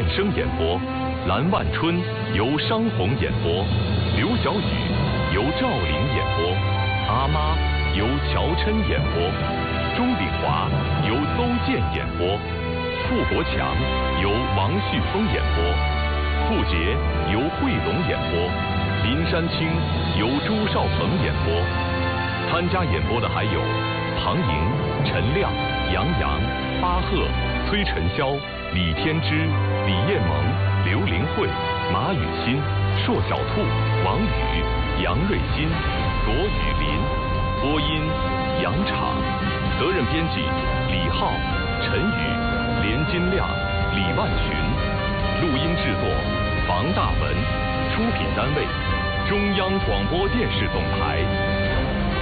生演播，蓝万春由商红演播，刘晓宇由赵玲演播，阿妈由乔琛演播，钟炳华由邹健演播，傅国强由王旭峰演播，傅杰由惠龙演播，林山青由朱少鹏演播。参加演播的还有庞莹、陈亮、杨洋、巴赫、崔晨霄、李天之、李艳萌、刘玲慧、马雨欣、硕小兔、王宇、杨瑞新、罗雨林。播音杨昶，责任编辑李浩、陈宇、连金亮、李万群。录音制作房大文。出品单位中央广播电视总台。